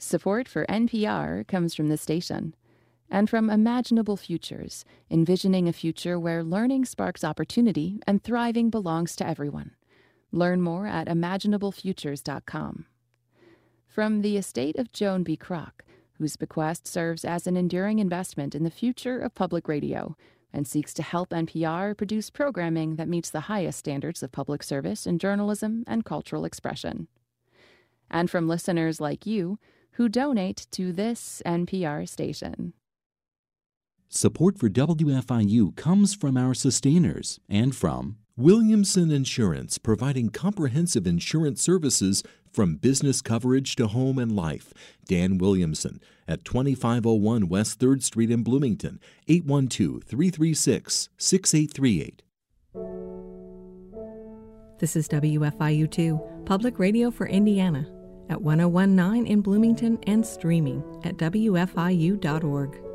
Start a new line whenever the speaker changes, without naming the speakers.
Support for NPR comes from the station and from Imaginable Futures, envisioning a future where learning sparks opportunity and thriving belongs to everyone. Learn more at imaginablefutures.com. From the estate of Joan B. Kroc, whose bequest serves as an enduring investment in the future of public radio and seeks to help NPR produce programming that meets the highest standards of public service in journalism and cultural expression. And from listeners like you who donate to this NPR station.
Support for WFIU comes from our sustainers and from Williamson Insurance, providing comprehensive insurance services from business coverage to home and life. Dan Williamson at 2501 West 3rd Street in Bloomington, 812-336-6838.
This is WFIU2, Public Radio for Indiana, at 1019 in Bloomington and streaming at WFIU.org.